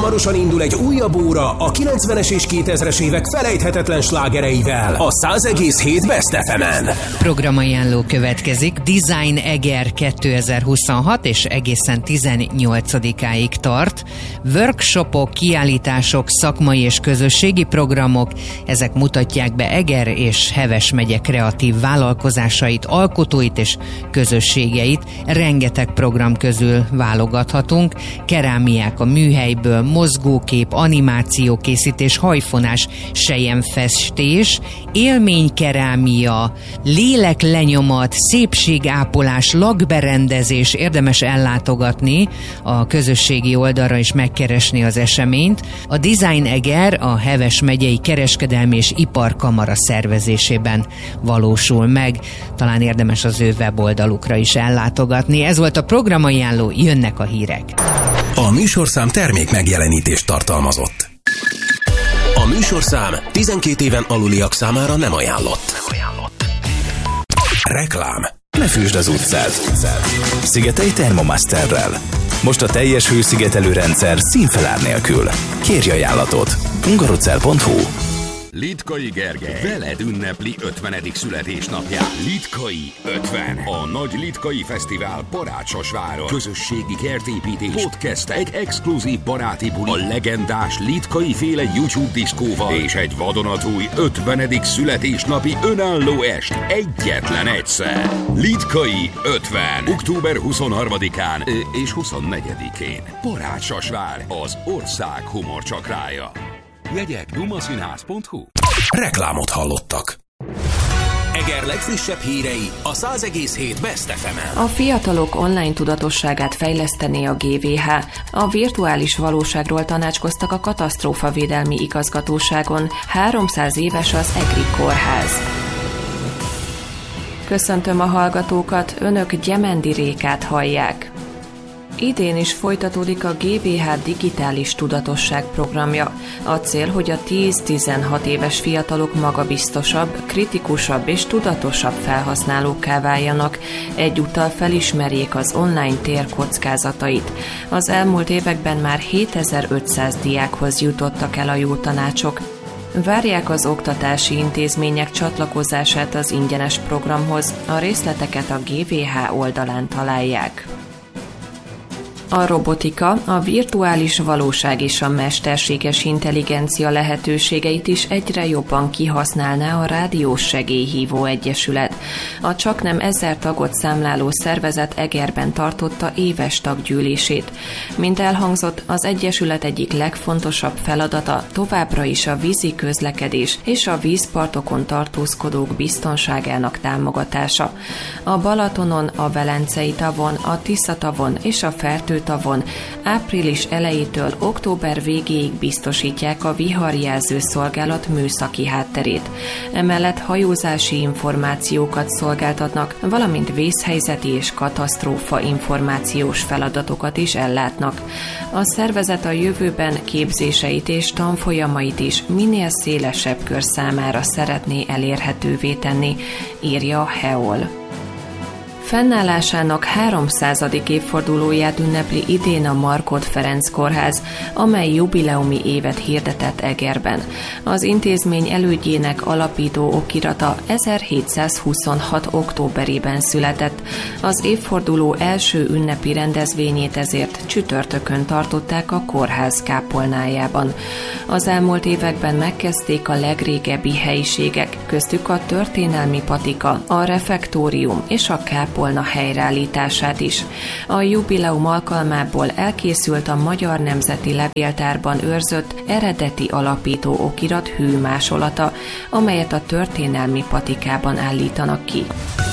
hamarosan indul egy újabb óra a 90-es és 2000-es évek felejthetetlen slágereivel a 100,7 Best FM-en. Programajánló következik. Design Eger 2026 és egészen 18-áig tart. Workshopok, kiállítások, szakmai és közösségi programok, ezek mutatják be Eger és Heves megye kreatív vállalkozásait, alkotóit és közösségeit. Rengeteg program közül válogathatunk. Kerámiák a műhelyből, mozgókép, animációkészítés, hajfonás, selyemfestés, élménykerámia, léleklenyomat, szépségápolás, lakberendezés. Érdemes ellátogatni a közösségi oldalra és megkeresni az eseményt. A Design Eger a Heves megyei kereskedelmi és iparkamara szervezésében valósul meg. Talán érdemes az ő weboldalukra is ellátogatni. Ez volt a programajánló, jönnek a hírek. A műsorszám termék megjelenítést tartalmazott. A műsorszám 12 éven aluliak számára nem ajánlott. Reklám. Ne fűsd az utcát. Szigetelj Thermomasterrel. Most a teljes hőszigetelő rendszer színfelár nélkül. Kérj ajánlatot. hungarocell.hu. Litkai Gergely veled ünnepli 50. születésnapját. Litkai 50. A Nagy Litkai Fesztivál Barátssosváron. Közösségi kertépítés, podcast, egy exkluzív baráti buli, a legendás Litkai féle YouTube diszkóval és egy vadonatúj 50. születésnapi önálló est egyetlen egyszer. Litkai 50. Október 23-án és 24-én. Barátssosvár, az ország humorcsakrája. Jegyek dumaszínház.hu. Reklámot hallottak. Eger legfrissebb hírei a 100,7 Best FM-en. A fiatalok online tudatosságát fejlesztené a GVH. A virtuális valóságról tanácskoztak a katasztrófavédelmi igazgatóságon. 300 éves az EGRI kórház. Köszöntöm a hallgatókat, önök Gyemendi Rékát hallják. Idén is folytatódik a GVH digitális tudatosság programja. A cél, hogy a 10-16 éves fiatalok magabiztosabb, kritikusabb és tudatosabb felhasználókká váljanak, egyúttal felismerjék az online tér kockázatait. Az elmúlt években már 7500 diákhoz jutottak el a jó tanácsok. Várják az oktatási intézmények csatlakozását az ingyenes programhoz, a részleteket a GVH oldalán találják. A robotika, a virtuális valóság és a mesterséges intelligencia lehetőségeit is egyre jobban kihasználná a Rádiós Segélyhívó Egyesület. A csaknem 1000 tagot számláló szervezet Egerben tartotta éves taggyűlését. Mint elhangzott, az egyesület egyik legfontosabb feladata továbbra is a vízi közlekedés és a vízpartokon tartózkodók biztonságának támogatása. A Balatonon, a Velencei tavon, a Tisza-tavon és a Fertő-tavon április elejétől október végéig biztosítják a viharjelző szolgálat műszaki hátterét. Emellett hajózási információkat szolgáltatnak, valamint vészhelyzeti és katasztrófa információs feladatokat is ellátnak. A szervezet a jövőben képzéseit és tanfolyamait is minél szélesebb kör számára szeretné elérhetővé tenni, írja a HEOL. Fennállásának 300. évfordulóját ünnepli idén a Markhot Ferenc Kórház, amely jubileumi évet hirdetett Egerben. Az intézmény elődjének alapító okirata 1726. októberében született. Az évforduló első ünnepi rendezvényét ezért csütörtökön tartották a kórház kápolnájában. Az elmúlt években megkezdték a legrégebbi helyiségek, köztük a történelmi patika, a refektórium és a kápolna helyreállítását is. A jubileum alkalmából elkészült a Magyar Nemzeti Levéltárban őrzött eredeti alapító okirat hőmásolata, amelyet a történelmi patikában állítanak ki.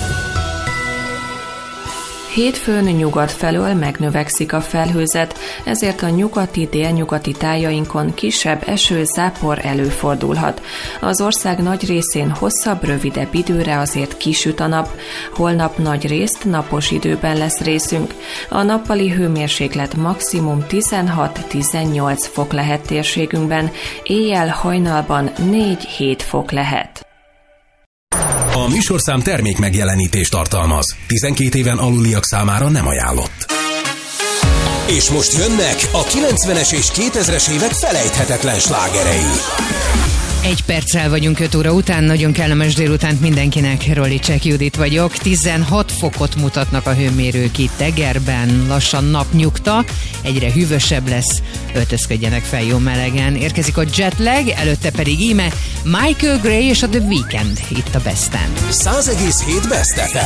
Hétfőn nyugat felől megnövekszik a felhőzet, ezért a nyugati-délnyugati tájainkon kisebb eső-zápor előfordulhat. Az ország nagy részén hosszabb, rövidebb időre azért kisüt a nap, holnap nagy részt napos időben lesz részünk. A nappali hőmérséklet maximum 16-18 fok lehet térségünkben, éjjel hajnalban 4-7 fok lehet. A műsorszám termék megjelenítést tartalmaz. 12 éven aluliak számára nem ajánlott. És most jönnek a 90-es és 2000-es évek felejthetetlen slágerei. 1 perccel vagyunk 5 óra után, nagyon kellemes délutánt mindenkinek, Rolicek Judit vagyok. 16 fokot mutatnak a hőmérők itt Egerben, lassan napnyugta, egyre hűvösebb lesz, öltözködjenek fel jó melegen. Érkezik a Jetlag, előtte pedig íme Michael Gray és a The Weeknd itt a Besten. 100,7 Best FM.